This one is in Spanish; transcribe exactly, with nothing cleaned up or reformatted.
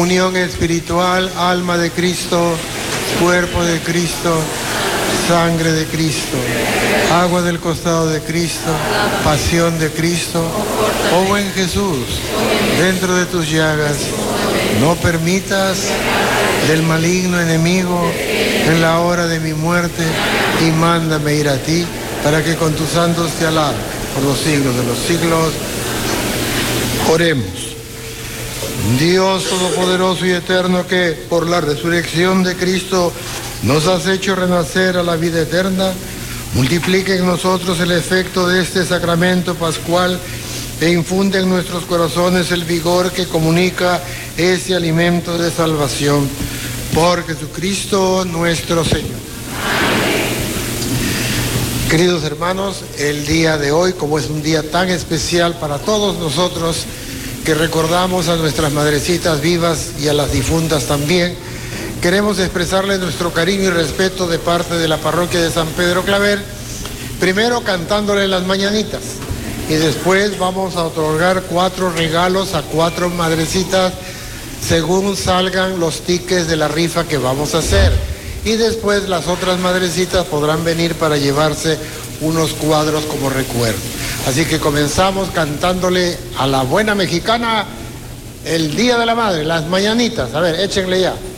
Unión espiritual, alma de Cristo, cuerpo de Cristo, sangre de Cristo, agua del costado de Cristo, pasión de Cristo. Oh buen Jesús, dentro de tus llagas, no permitas del maligno enemigo en la hora de mi muerte, y mándame ir a ti para que con tus santos te alabe por los siglos de los siglos. Oremos. Dios todopoderoso y eterno, que por la resurrección de Cristo nos has hecho renacer a la vida eterna, multiplique en nosotros el efecto de este sacramento pascual e infunde en nuestros corazones el vigor que comunica ese alimento de salvación. Por Jesucristo nuestro Señor. Queridos hermanos, el día de hoy, como es un día tan especial para todos nosotros, que recordamos a nuestras madrecitas vivas y a las difuntas también, queremos expresarles nuestro cariño y respeto de parte de la parroquia de San Pedro Claver, primero cantándole las mañanitas, y después vamos a otorgar cuatro regalos a cuatro madrecitas según salgan los tickets de la rifa que vamos a hacer, y después las otras madrecitas podrán venir para llevarse unos cuadros como recuerdo. Así que comenzamos cantándole a la buena mexicana el Día de la Madre, las mañanitas. A ver, échenle ya.